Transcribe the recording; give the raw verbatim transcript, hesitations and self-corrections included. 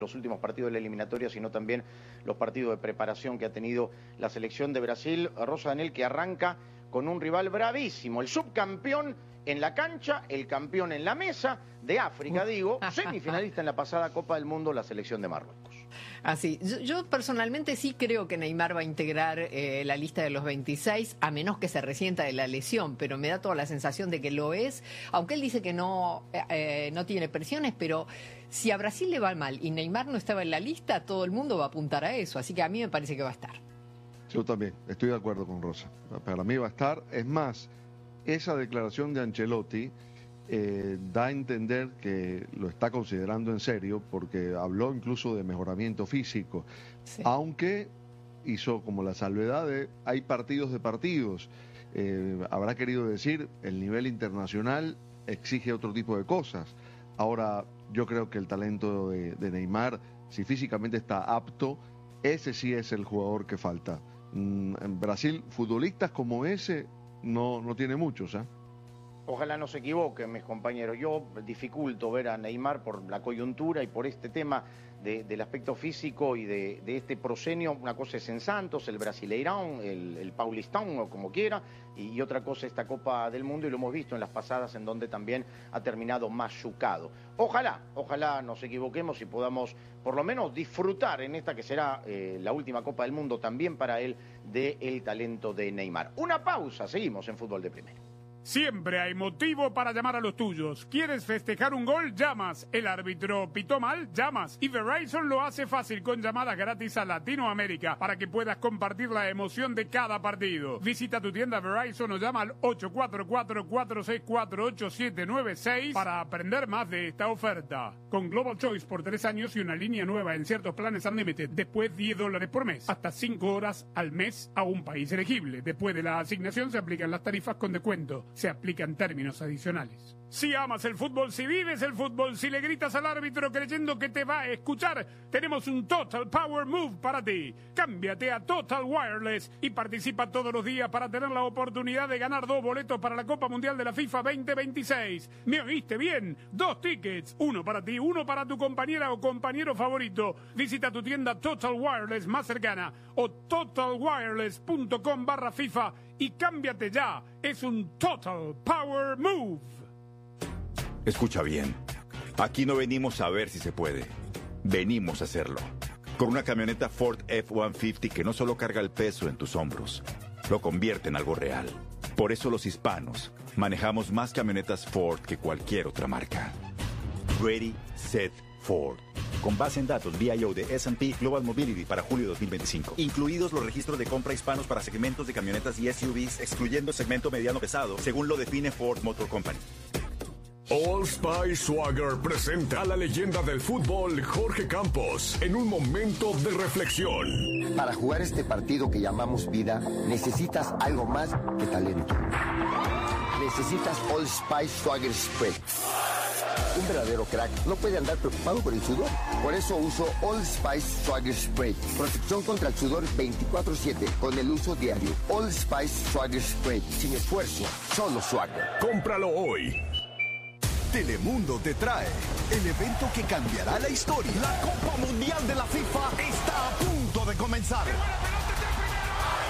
los últimos partidos de la eliminatoria, sino también los partidos de preparación que ha tenido la selección de Brasil. Rosa Daniel, que arranca con un rival bravísimo, el subcampeón en la cancha, el campeón en la mesa de África, digo, semifinalista en la pasada Copa del Mundo, la selección de Marruecos. Así, yo, yo personalmente sí creo que Neymar va a integrar eh, la lista de los veintiséis, a menos que se resienta de la lesión, pero me da toda la sensación de que lo es, aunque él dice que no, eh, no tiene presiones, pero si a Brasil le va mal y Neymar no estaba en la lista, todo el mundo va a apuntar a eso, así que a mí me parece que va a estar. Yo también, estoy de acuerdo con Rosa, para mí va a estar, es más, esa declaración de Ancelotti eh, da a entender que lo está considerando en serio, porque habló incluso de mejoramiento físico, sí. Aunque hizo como la salvedad de hay partidos de partidos, eh, habrá querido decir el nivel internacional exige otro tipo de cosas. Ahora yo creo que el talento de, de Neymar, si físicamente está apto, ese sí es el jugador que falta. Mm, en Brasil, futbolistas como ese no, no tiene muchos, ¿eh? Ojalá no se equivoquen, mis compañeros. Yo dificulto ver a Neymar por la coyuntura y por este tema de, del aspecto físico y de, de este proscenio. Una cosa es en Santos, el Brasileirão, el, el Paulistão, o como quiera, y, y otra cosa esta Copa del Mundo, y lo hemos visto en las pasadas, en donde también ha terminado machucado. Ojalá, ojalá nos equivoquemos y podamos por lo menos disfrutar en esta que será eh, la última Copa del Mundo también para él, del talento de Neymar. Una pausa, seguimos en Fútbol de Primera. Siempre hay motivo para llamar a los tuyos. ¿Quieres festejar un gol? Llamas. ¿El árbitro pitó mal? Llamas. Y Verizon lo hace fácil con llamadas gratis a Latinoamérica para que puedas compartir la emoción de cada partido. Visita tu tienda Verizon o llama al ocho cuatro cuatro, cuatro seis cuatro, ocho siete nueve seis para aprender más de esta oferta. Con Global Choice por tres años y una línea nueva en ciertos planes Unlimited. Después diez dólares por mes. Hasta cinco horas al mes a un país elegible. Después de la asignación se aplican las tarifas con descuento. Se aplican términos adicionales. Si amas el fútbol, si vives el fútbol, si le gritas al árbitro creyendo que te va a escuchar, tenemos un Total Power Move para ti. Cámbiate a Total Wireless y participa todos los días para tener la oportunidad de ganar dos boletos para la Copa Mundial de la FIFA veinte veintiséis. ¿Me oíste bien? Dos tickets, uno para ti, uno para tu compañera o compañero favorito. Visita tu tienda Total Wireless más cercana o total wireless punto com barra FIFA y cámbiate ya. Es un Total Power Move. Escucha bien, aquí no venimos a ver si se puede, venimos a hacerlo. Con una camioneta Ford F ciento cincuenta que no solo carga el peso en tus hombros, lo convierte en algo real. Por eso los hispanos manejamos más camionetas Ford que cualquier otra marca. Ready, Set, Ford. Con base en datos V I O de S and P Global Mobility para julio de dos mil veinticinco. Incluidos los registros de compra hispanos para segmentos de camionetas y S U Vs, excluyendo segmento mediano pesado, según lo define Ford Motor Company. Old Spice Swagger presenta a la leyenda del fútbol Jorge Campos en un momento de reflexión. Para jugar este partido que llamamos vida, necesitas algo más que talento. Necesitas Old Spice Swagger Spray. Un verdadero crack no puede andar preocupado por el sudor. Por eso uso Old Spice Swagger Spray. Protección contra el sudor veinticuatro siete con el uso diario. Old Spice Swagger Spray. Sin esfuerzo, solo Swagger. Cómpralo hoy. Telemundo te trae el evento que cambiará la historia. La Copa Mundial de la FIFA está a punto de comenzar.